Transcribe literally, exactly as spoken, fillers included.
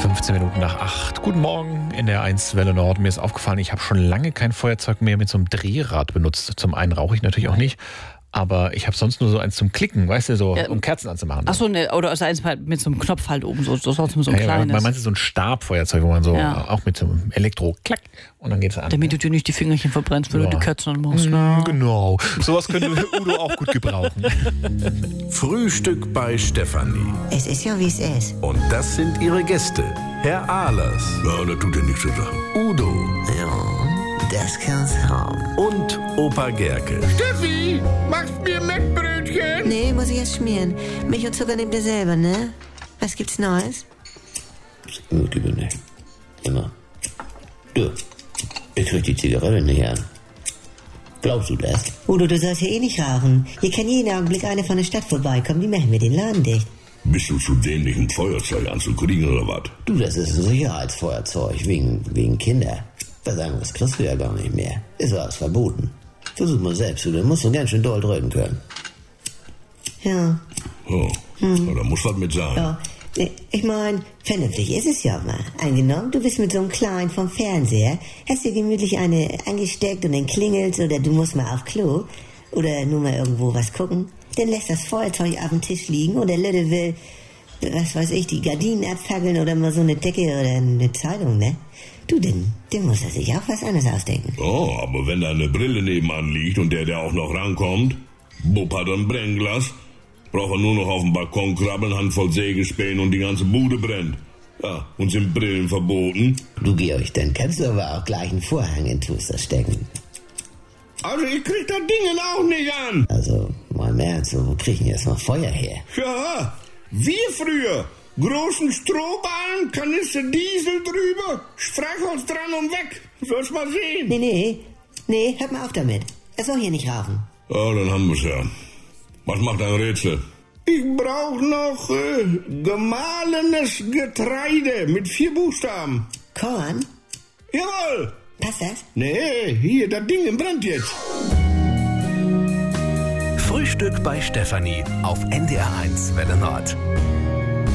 fünfzehn Minuten nach acht. Guten Morgen in der eins Welle Nord. Mir ist aufgefallen, ich habe schon lange kein Feuerzeug mehr mit so einem Drehrad benutzt. Zum einen rauche ich natürlich auch nicht, aber ich habe sonst nur so eins zum Klicken, weißt du, so Ja, um Kerzen anzumachen. Ach so, ne, oder also eins mit so einem Knopf halt oben, so, so sonst nur so ein ja, ja, kleines. man meint so ein Stabfeuerzeug, wo man so Ja. auch mit so einem Elektro klack und dann geht's an. Damit du dir nicht die Fingerchen verbrennst, wenn Ja. du die Kerzen anmachst. Mm, Genau. Sowas könnte Udo auch gut gebrauchen. Frühstück bei Stefanie. Es ist ja, wie es ist. Und das sind ihre Gäste. Herr Ahlers. Ja, das tut ja nichts zu sagen. Udo Ja, das kann's haben. und Opa Gerke. Steffi, machst mir Mettbrötchen? Nee, muss ich erst schmieren. Milch und Zucker nehmt ihr selber, ne? Was gibt's Neues? Gut, lieber nicht. Immer. Du, ich krieg die Zigarette nicht an. Glaubst du das? Udo, du sollst hier eh nicht rauchen. Hier kann jeden Augenblick eine von der Stadt vorbeikommen. Die machen mir den Laden dicht. Bist du zu dämlich, ein Feuerzeug anzukriegen oder was? Du, das ist ein Sicherheitsfeuerzeug, wegen, wegen Kinder. Was anderes kriegst du ja gar nicht mehr. Ist alles verboten. Versuch mal selbst, du, dann musst du ganz schön doll drücken können. Ja, Oh, ja, da muss was mit sein. ja. Nee, ich mein, vernünftig ist es ja mal. Angenommen, du bist mit so einem Kleinen vom Fernseher, hast dir gemütlich eine angesteckt und dann klingelt's oder du musst mal auf Klo oder nur mal irgendwo was gucken. Dann lässt das Feuerzeug auf dem Tisch liegen und der Lütte will, was weiß ich, die Gardinen abfackeln oder mal so eine Decke oder eine Zeitung, ne? Du, denn, dann muss er sich auch was anderes ausdenken. Oh, aber wenn da eine Brille nebenan liegt und der, der auch noch rankommt, Bub hat ein Brennglas, braucht er nur noch auf dem Balkon krabbeln, Handvoll Sägespäne und die ganze Bude brennt. Ja, und sind Brillen verboten? Du, Georg, dann kannst du aber auch gleich einen Vorhang in den Toaster stecken. Also ich krieg das Ding auch nicht an. Also, mal im Ernst, wo kriegen jetzt noch Feuer her? Ja, wir früher. Großen Strohballen, Kanister Diesel drüber, Streichholz dran und weg. Soll's mal sehen. Nee, nee, nee, hört mal auf damit. Er soll hier nicht rauchen. Ja, dann haben wir's ja. Was macht ein Rätsel? Ich brauch noch äh, gemahlenes Getreide mit vier Buchstaben. Korn? Jawohl. Passt das? Nee, hier, das Ding brennt jetzt. Frühstück bei Stefanie auf N D R eins Welle Nord.